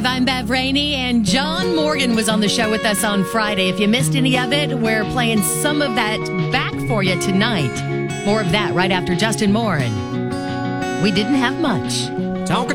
I'm Bev Rainey, and John Morgan was on the show with us on Friday. If you missed any of it, we're playing some of that back for you tonight. More of that right after Justin Moore. And we didn't have much. Talk